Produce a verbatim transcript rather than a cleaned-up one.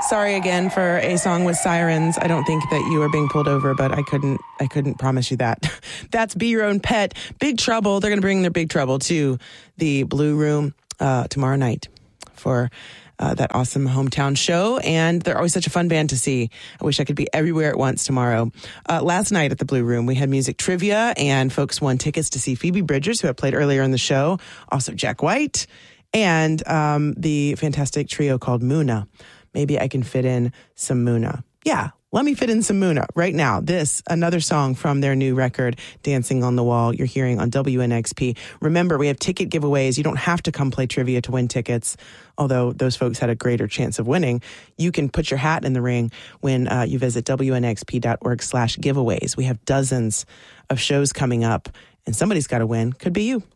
Sorry again for a song with sirens. I don't think that you were being pulled over, but I couldn't I couldn't promise you that. That's Be Your Own Pet. Big Trouble. They're going to bring their Big Trouble to the Blue Room uh, tomorrow night for uh, that awesome hometown show. And they're always such a fun band to see. I wish I could be everywhere at once tomorrow. Uh, last night at the Blue Room, we had music trivia, and folks won tickets to see Phoebe Bridgers, who I played earlier in the show, also Jack White, and um, the fantastic trio called Muna. Maybe I can fit in some Muna. Yeah, let me fit in some Muna right now. This, another song from their new record, Dancing on the Wall, you're hearing on W N X P. Remember, we have ticket giveaways. You don't have to come play trivia to win tickets, although those folks had a greater chance of winning. You can put your hat in the ring when uh, you visit W N X P dot org slash giveaways. We have dozens of shows coming up, and somebody's got to win. Could be you.